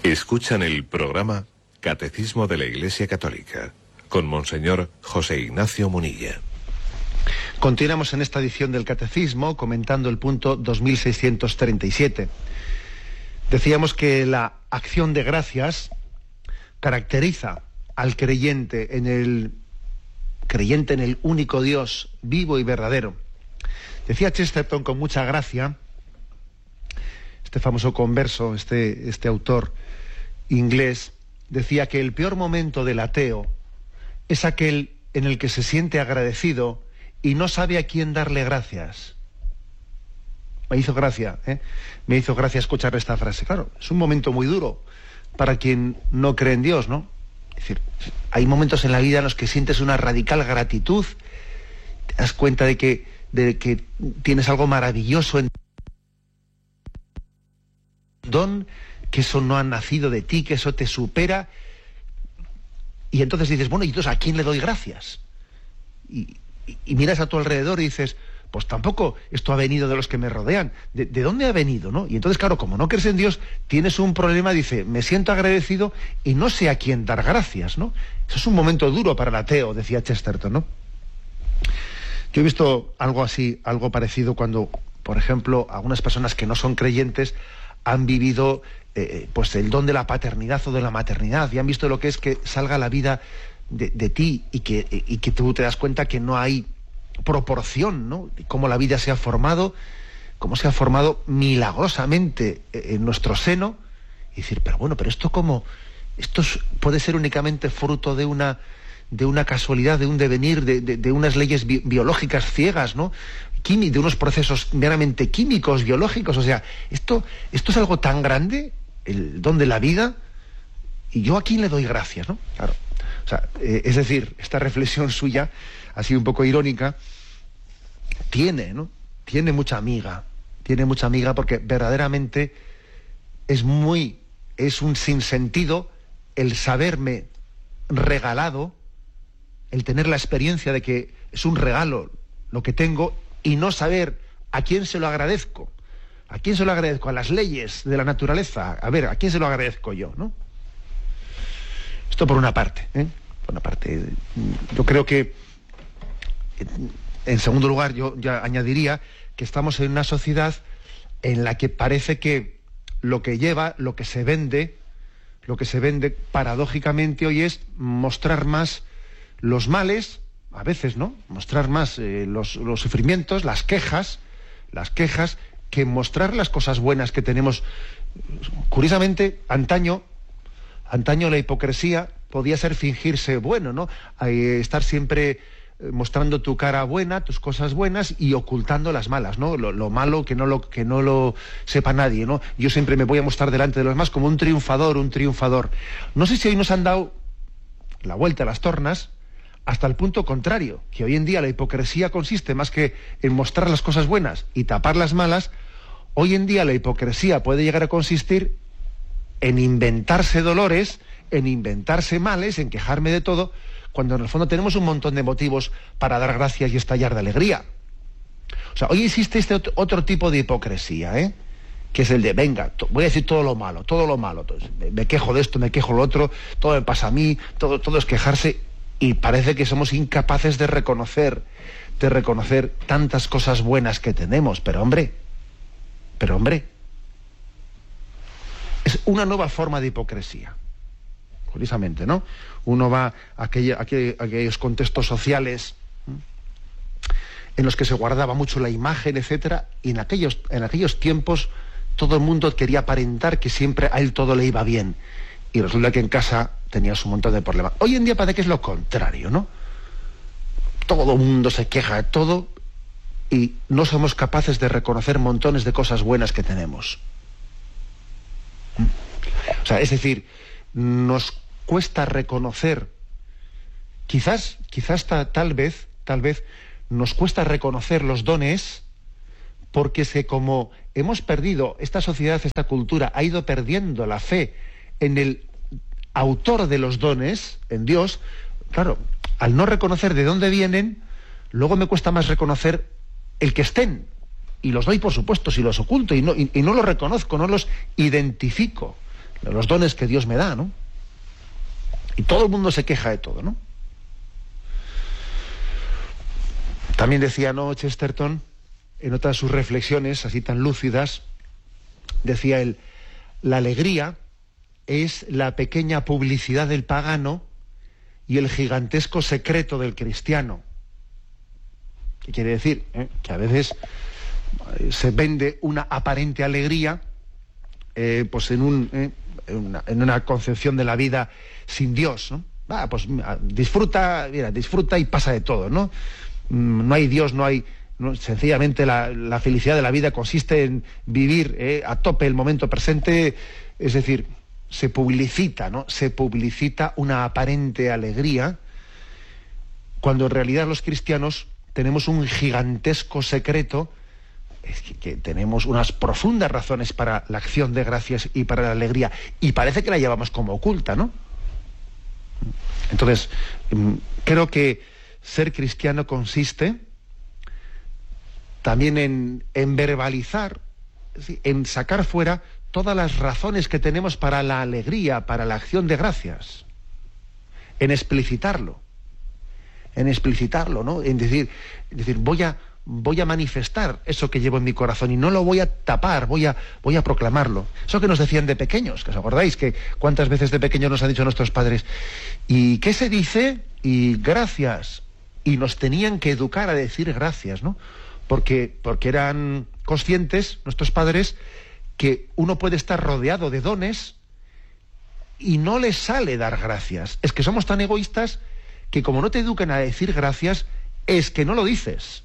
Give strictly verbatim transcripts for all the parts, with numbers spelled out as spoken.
Escuchan el programa Catecismo de la Iglesia Católica con Monseñor José Ignacio Munilla. Continuamos en esta edición del Catecismo comentando el punto dos mil seiscientos treinta y siete. Decíamos que la acción de gracias caracteriza al creyente en el creyente en el único Dios vivo y verdadero. Decía Chesterton con mucha gracia, este famoso converso, este, este autor inglés, decía que el peor momento del ateo es aquel en el que se siente agradecido y no sabe a quién darle gracias. Me hizo gracia, ¿eh? Me hizo gracia escuchar esta frase. Claro, es un momento muy duro para quien no cree en Dios, ¿no? Es decir, hay momentos en la vida en los que sientes una radical gratitud, te das cuenta de que, de que tienes algo maravilloso en don, que eso no ha nacido de ti, que eso te supera, y entonces dices, bueno, ¿y entonces a quién le doy gracias? Y, y, y miras a tu alrededor y dices, pues tampoco esto ha venido de los que me rodean. ¿De, de dónde ha venido, no? Y entonces, claro, como no crees en Dios, tienes un problema, dice, me siento agradecido y no sé a quién dar gracias, ¿no? Eso es un momento duro para el ateo, decía Chesterton, ¿no? Yo he visto algo así, algo parecido cuando, por ejemplo, algunas personas que no son creyentes han vivido eh, pues el don de la paternidad o de la maternidad y han visto lo que es que salga la vida de, de ti y que, y que tú te das cuenta que no hay proporción, ¿no? Cómo la vida se ha formado, cómo se ha formado milagrosamente en nuestro seno, y decir, pero bueno, pero esto cómo, esto puede ser únicamente fruto de una de una casualidad, de un devenir, de, de, de unas leyes bi biológicas ciegas, ¿no? Quimi, de unos procesos meramente químicos, biológicos, o sea, esto, esto es algo tan grande, el don de la vida, y yo a quién le doy gracias, ¿no? Claro. O sea, eh, es decir, esta reflexión suya, así un poco irónica, tiene, ¿no? Tiene mucha amiga, tiene mucha amiga porque verdaderamente es muy, es un sinsentido el saberme regalado, el tener la experiencia de que es un regalo lo que tengo y no saber a quién se lo agradezco. ¿A quién se lo agradezco? A las leyes de la naturaleza. A ver, ¿a quién se lo agradezco yo, no? Esto por una parte, ¿eh? Por una parte. Yo creo que, en segundo lugar, yo ya añadiría que estamos en una sociedad en la que parece que lo que lleva, lo que se vende, lo que se vende paradójicamente hoy es mostrar más los males, a veces, ¿no? Mostrar más eh, los, los sufrimientos, las quejas, las quejas, que mostrar las cosas buenas que tenemos. Curiosamente, antaño, antaño la hipocresía podía ser fingirse bueno, ¿no? Eh, estar siempre eh, mostrando tu cara buena, tus cosas buenas y ocultando las malas, ¿no? Lo, lo malo que no lo que no lo sepa nadie, ¿no? Yo siempre me voy a mostrar delante de los demás como un triunfador, un triunfador. No sé si hoy nos han dado la vuelta a las tornas, hasta el punto contrario, que hoy en día la hipocresía consiste más que en mostrar las cosas buenas y tapar las malas. Hoy en día la hipocresía puede llegar a consistir en inventarse dolores, en inventarse males, en quejarme de todo, cuando en el fondo tenemos un montón de motivos para dar gracias y estallar de alegría. O sea, hoy existe este otro tipo de hipocresía, ¿eh? Que es el de, venga, voy a decir todo lo malo, todo lo malo, entonces, me, me quejo de esto, me quejo de lo otro, todo me pasa a mí, todo, todo es quejarse. Y parece que somos incapaces de reconocer, de reconocer tantas cosas buenas que tenemos. Pero hombre, pero hombre, es una nueva forma de hipocresía. Curiosamente, ¿no? Uno va a, aquella, a aquellos contextos sociales ¿sí? en los que se guardaba mucho la imagen, etcétera, y en aquellos, en aquellos tiempos todo el mundo quería aparentar que siempre a él todo le iba bien. Y resulta que en casa tenías un montón de problemas. Hoy en día parece que es lo contrario, ¿no? Todo el mundo se queja de todo y no somos capaces de reconocer montones de cosas buenas que tenemos. O sea, es decir, nos cuesta reconocer, quizás, quizás ta, tal vez, tal vez, nos cuesta reconocer los dones porque es que como hemos perdido, esta sociedad, esta cultura, ha ido perdiendo la fe en el autor de los dones, en Dios, claro, al no reconocer de dónde vienen, luego me cuesta más reconocer el que estén. Y los doy, por supuesto, si los oculto y no, y, y no los reconozco, no los identifico. de los dones que Dios me da, ¿no? Y todo el mundo se queja de todo, ¿no? También decía, ¿no?, Chesterton, en otras de sus reflexiones, así tan lúcidas, decía él, la alegría es la pequeña publicidad del pagano y el gigantesco secreto del cristiano. ¿Qué quiere decir? ¿Eh? Que a veces eh, se vende una aparente alegría eh, pues en, un, eh, en, una, en una concepción de la vida sin Dios, ¿no? Ah, pues disfruta, mira, disfruta y pasa de todo, ¿no? No hay Dios, no hay... No, sencillamente la, la felicidad de la vida consiste en vivir eh, a tope el momento presente, es decir, se publicita, ¿no? Se publicita una aparente alegría, cuando en realidad los cristianos tenemos un gigantesco secreto, es que, que tenemos unas profundas razones para la acción de gracias y para la alegría, y parece que la llevamos como oculta, ¿no? Entonces, creo que ser cristiano consiste también en, en verbalizar, en sacar fuera todas las razones que tenemos para la alegría, para la acción de gracias, en explicitarlo, en explicitarlo, ¿no? En decir, en decir voy a, voy a manifestar eso que llevo en mi corazón y no lo voy a tapar, voy a, voy a proclamarlo. Eso que nos decían de pequeños, que os acordáis, que cuántas veces de pequeños nos han dicho nuestros padres, ¿y qué se dice? Y gracias. Y nos tenían que educar a decir gracias, ¿no? Porque, porque eran conscientes, nuestros padres, que uno puede estar rodeado de dones y no les sale dar gracias. Es que somos tan egoístas que como no te educan a decir gracias, es que no lo dices.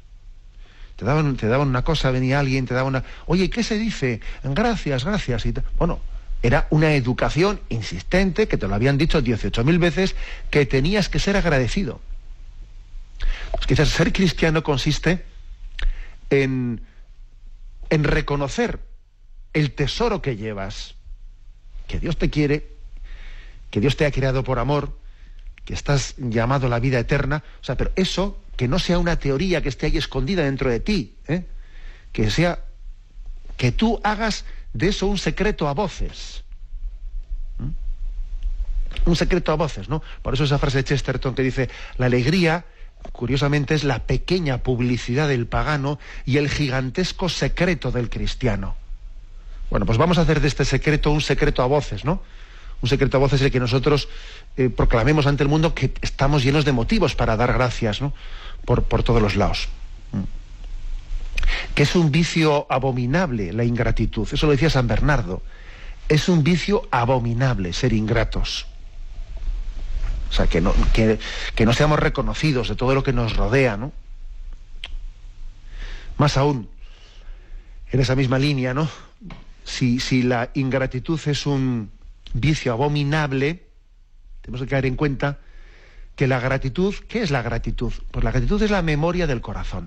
Te daban, te daban una cosa, venía alguien, te daba una... Oye, ¿qué se dice? Gracias, gracias. Y t- bueno, era una educación insistente, que te lo habían dicho dieciocho mil veces, que tenías que ser agradecido. Pues quizás ser cristiano consiste en, en reconocer el tesoro que llevas, que Dios te quiere, que Dios te ha creado por amor, que estás llamado a la vida eterna, o sea, pero eso, que no sea una teoría que esté ahí escondida dentro de ti, ¿eh? Que sea, que tú hagas de eso un secreto a voces, ¿Mm? un secreto a voces, ¿no? Por eso esa frase de Chesterton que dice, la alegría, curiosamente, es la pequeña publicidad del pagano y el gigantesco secreto del cristiano. Bueno, pues vamos a hacer de este secreto un secreto a voces, ¿no? Un secreto a voces es el que nosotros eh, proclamemos ante el mundo que estamos llenos de motivos para dar gracias, ¿no? Por, por todos los lados. Que es un vicio abominable la ingratitud, eso lo decía San Bernardo. Es un vicio abominable ser ingratos. O sea, que no, que, que no seamos reconocidos de todo lo que nos rodea, ¿no? Más aún, en esa misma línea, ¿no? Si, si la ingratitud es un vicio abominable, tenemos que caer en cuenta que la gratitud, ¿qué es la gratitud? Pues la gratitud es la memoria del corazón.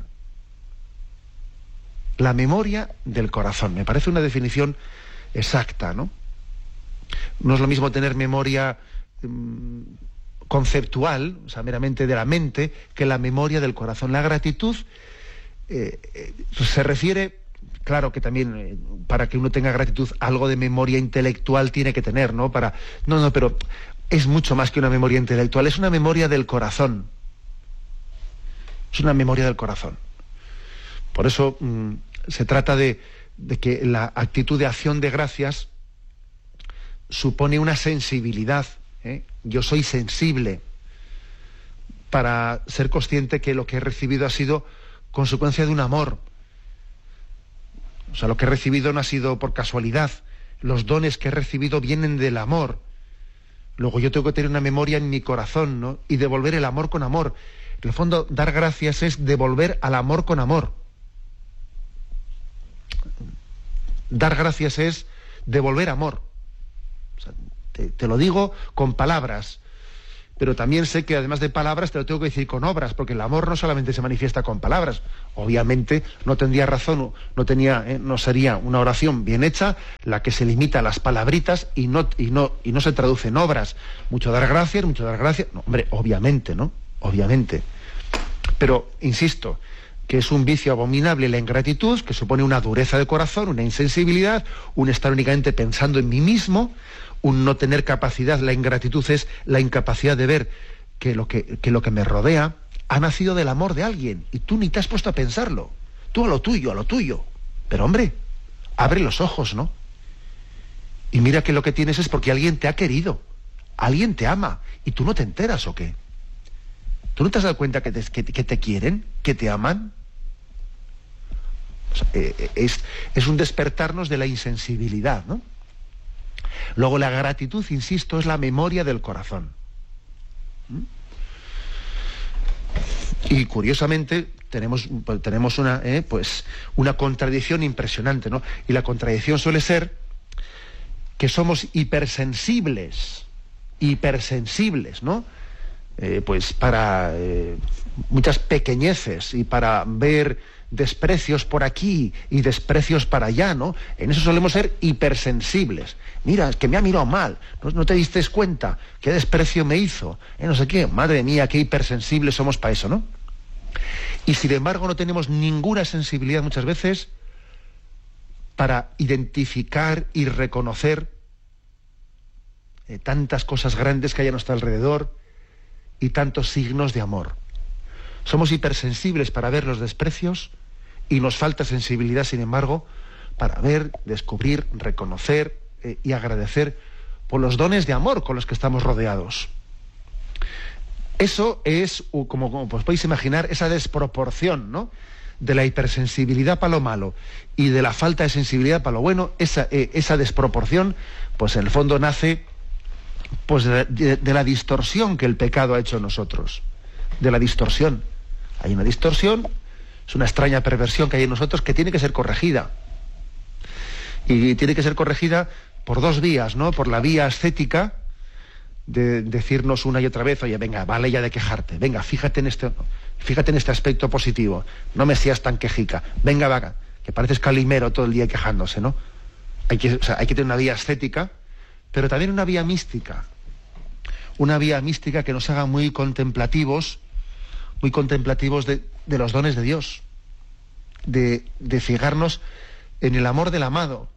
La memoria del corazón. Me parece una definición exacta, ¿no? No es lo mismo tener memoria mmm, conceptual, o sea, meramente de la mente, que la memoria del corazón. La gratitud eh, eh, se refiere... Claro que también eh, para que uno tenga gratitud, algo de memoria intelectual tiene que tener, ¿no? Para, no, no, pero es mucho más que una memoria intelectual, es una memoria del corazón. Es una memoria del corazón. Por eso mmm, se trata de, de que la actitud de acción de gracias supone una sensibilidad. ¿eh? Yo soy sensible para ser consciente que lo que he recibido ha sido consecuencia de un amor. O sea, lo que he recibido no ha sido por casualidad. Los dones que he recibido vienen del amor. Luego yo tengo que tener una memoria en mi corazón, ¿no? Y devolver el amor con amor. En el fondo, dar gracias es devolver al amor con amor. Dar gracias es devolver amor. O sea, te, te lo digo con palabras, pero también sé que además de palabras te lo tengo que decir con obras, porque el amor no solamente se manifiesta con palabras. Obviamente no tendría razón, no tenía, eh, no sería una oración bien hecha la que se limita a las palabritas y no, y no, y no se traduce en obras. Mucho dar gracias, mucho dar gracias. No, hombre, obviamente, ¿no? Obviamente. Pero, insisto, que es un vicio abominable la ingratitud, que supone una dureza de corazón, una insensibilidad, un estar únicamente pensando en mí mismo, un no tener capacidad. La ingratitud es la incapacidad de ver que lo que, que lo que me rodea ha nacido del amor de alguien, y tú ni te has puesto a pensarlo. Tú a lo tuyo, a lo tuyo. Pero hombre, abre los ojos, ¿no? Y mira que lo que tienes es porque alguien te ha querido, alguien te ama, y tú no te enteras, ¿o qué? ¿Tú no te has dado cuenta que te, que, que te quieren, que te aman? O sea, eh, es, es un despertarnos de la insensibilidad, ¿no? Luego la gratitud, insisto, es la memoria del corazón. ¿Mm? Y curiosamente tenemos, tenemos una, eh, pues, una contradicción impresionante, ¿no? Y la contradicción suele ser que somos hipersensibles, hipersensibles, ¿no? Eh, pues para eh, muchas pequeñeces y para ver desprecios por aquí y desprecios para allá, ¿no? En eso solemos ser hipersensibles. Mira, es que me ha mirado mal, no, no te diste cuenta, qué desprecio me hizo, eh, no sé qué, madre mía, qué hipersensibles somos para eso, ¿no? Y sin embargo no tenemos ninguna sensibilidad muchas veces para identificar y reconocer eh, tantas cosas grandes que hay a nuestro alrededor y tantos signos de amor. Somos hipersensibles para ver los desprecios y nos falta sensibilidad, sin embargo, para ver, descubrir, reconocer eh, y agradecer por los dones de amor con los que estamos rodeados. Eso es, como, como pues podéis imaginar, esa desproporción, ¿no?, de la hipersensibilidad para lo malo y de la falta de sensibilidad para lo bueno. Esa, eh, esa desproporción, pues en el fondo nace pues de, de, de la distorsión que el pecado ha hecho en nosotros. De la distorsión. Hay una distorsión, es una extraña perversión que hay en nosotros que tiene que ser corregida. Y tiene que ser corregida por dos vías, ¿no? Por la vía ascética, de decirnos una y otra vez, oye, venga, vale ya de quejarte, venga, fíjate en este, fíjate en este aspecto positivo, no me seas tan quejica, venga, vaga, que pareces Calimero todo el día quejándose, ¿no? Hay que, o sea, hay que tener una vía ascética, pero también una vía mística, una vía mística que nos haga muy contemplativos, muy contemplativos de, de los dones de Dios, de, de fijarnos en el amor del amado.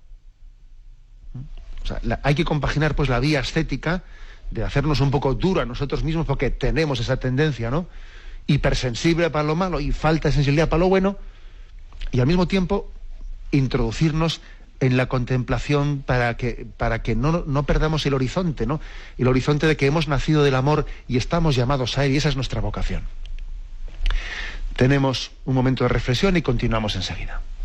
O sea, la, hay que compaginar pues la vía ascética de hacernos un poco duro a nosotros mismos, porque tenemos esa tendencia, ¿no?, hipersensible para lo malo y falta de sensibilidad para lo bueno, y al mismo tiempo introducirnos en la contemplación para que, para que no, no perdamos el horizonte, ¿no?, el horizonte de que hemos nacido del amor y estamos llamados a él, y esa es nuestra vocación. Tenemos un momento de reflexión y continuamos enseguida.